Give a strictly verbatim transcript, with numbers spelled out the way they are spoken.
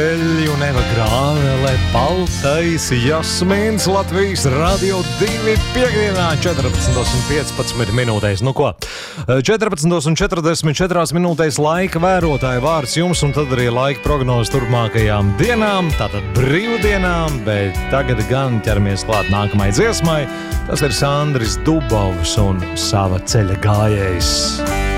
Un Eva Grāvele, baltais jasmīns Latvijas Radio divi piekdienā četrpadsmit un piecpadsmit minūtēs. Nu ko, četrpadsmit un četrdesmit četras minūtēs laika vērotāja vārds jums un tad arī laika prognozes turpmākajām dienām, tātad brīvdienām, bet tagad gan ķeramies klāt nākamai dziesmai. Tas ir Sandris Dubovs un Sava ceļa gājējs.